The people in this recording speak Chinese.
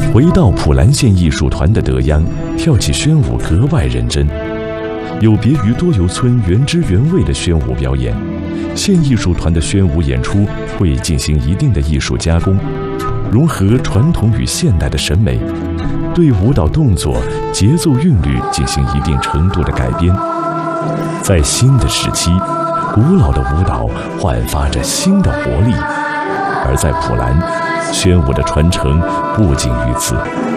回到普兰县艺术团的德央，跳起宣武格外认真。有别于多游村原汁原味的宣武表演，县艺术团的宣武演出会进行一定的艺术加工，融合传统与现代的审美，对舞蹈动作、节奏韵律进行一定程度的改编。在新的时期，古老的舞蹈焕发着新的活力，而在普兰，宣武的传承不仅于此。